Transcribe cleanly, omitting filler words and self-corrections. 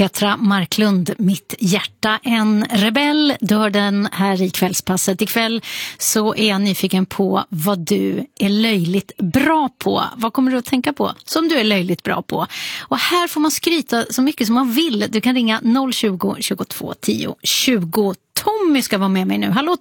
Petra Marklund, Mitt hjärta en rebell. Du hör den här i kvällspasset. Ikväll så är jag nyfiken på vad du är löjligt bra på. Vad kommer du att tänka på som du är löjligt bra på? Och här får man skryta så mycket som man vill. Du kan ringa 020 22 10 20. Tommy ska vara med mig nu. Hallå